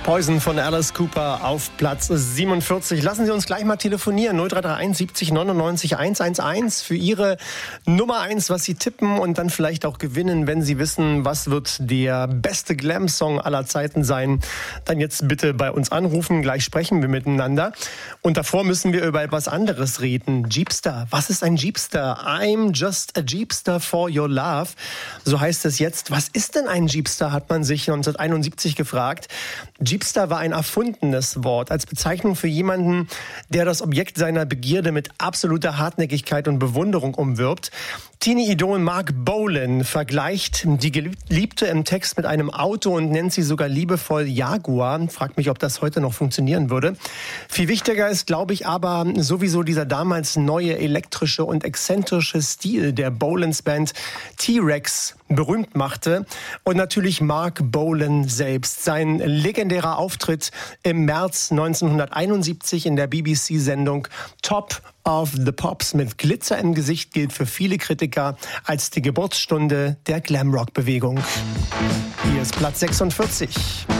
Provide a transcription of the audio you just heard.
Poison von Alice Cooper auf Platz 47. Lassen Sie uns gleich mal telefonieren. 0331 70 99 111 für Ihre Nummer 1, was Sie tippen und dann vielleicht auch gewinnen, wenn Sie wissen, was wird der beste Glam-Song aller Zeiten sein. Dann jetzt bitte bei uns anrufen. Gleich sprechen wir miteinander. Und davor müssen wir über etwas anderes reden. Jeepster. Was ist ein Jeepster? I'm just a Jeepster for your love. So heißt es jetzt. Was ist denn ein Jeepster, hat man sich 1971 gefragt. Jeepster war ein erfundenes Wort als Bezeichnung für jemanden, der das Objekt seiner Begierde mit absoluter Hartnäckigkeit und Bewunderung umwirbt. Teenie-Idol Mark Bolan vergleicht die Geliebte im Text mit einem Auto und nennt sie sogar liebevoll Jaguar. Fragt mich, ob das heute noch funktionieren würde. Viel wichtiger ist, glaube ich, aber sowieso dieser damals neue elektrische und exzentrische Stil, der Bolans Band T-Rex berühmt machte. Und natürlich Mark Bolan selbst. Sein legendärer Auftritt im März 1971 in der BBC-Sendung Top of the Pops mit Glitzer im Gesicht gilt für viele Kritiker als die Geburtsstunde der Glamrock-Bewegung. Hier ist Platz 46.